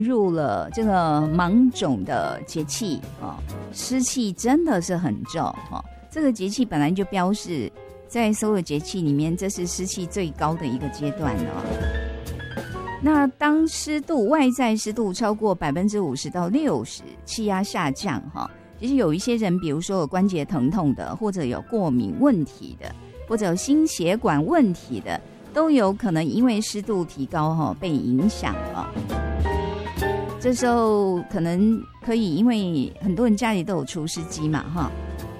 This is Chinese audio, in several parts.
入了这个芒种的节气哦，湿气真的是很重哦。这个节气本来就标示在所有节气里面，这是湿气最高的一个阶段哦。那当湿度外在湿度超过50%到60%，气压下降哈，其实有一些人，比如说有关节疼痛的，或者有过敏问题的，或者有心血管问题的，都有可能因为湿度提高哈被影响了。这时候可能可以，因为很多人家里都有除湿机嘛哈，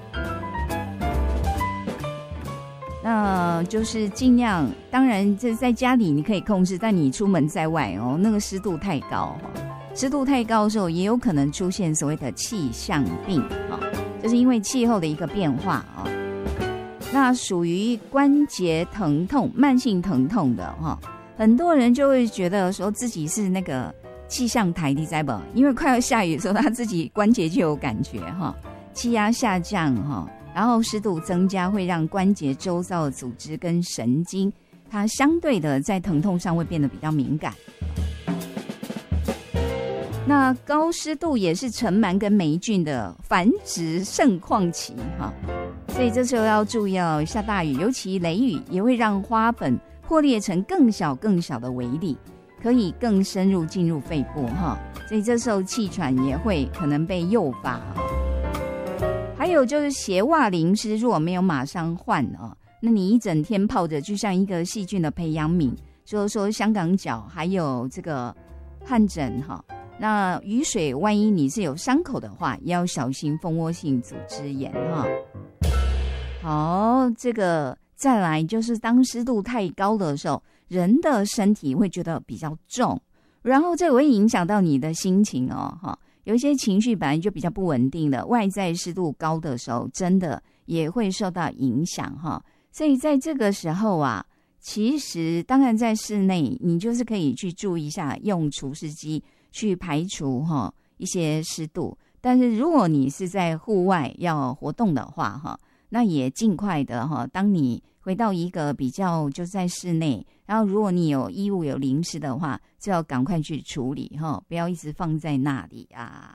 那就是尽量，当然这在家里你可以控制，但你出门在外哦，那个湿度太高湿度太高的时候，也有可能出现所谓的气象病就是因为气候的一个变化那属于关节疼痛、慢性疼痛的很多人就会觉得说自己是那个气象台，你知道不？因为快要下雨的时候，他自己关节就有感觉气压下降然后湿度增加，会让关节周遭的组织跟神经，它相对的在疼痛上会变得比较敏感。那高湿度也是尘螨跟霉菌的繁殖盛况期所以这时候要注意下大雨，尤其雷雨也会让花粉破裂成更小的微粒，可以更深入进入肺部所以这时候气喘也会可能被诱发还有就是鞋袜淋湿，如果没有马上换那你一整天泡着，就像一个细菌的培养皿，所以说香港脚还有这个汗疹那雨水万一你是有伤口的话，也要小心蜂窝性组织炎好，这个再来就是当湿度太高的时候，人的身体会觉得比较重，然后这会影响到你的心情有一些情绪本来就比较不稳定的，外在湿度高的时候，真的也会受到影响所以在这个时候其实当然在室内你就是可以去注意一下，用除湿机去排除一些湿度，但是如果你是在户外要活动的话那也尽快的当你回到一个比较就在室内，然后如果你有衣物有淋湿的话，就要赶快去处理不要一直放在那里啊。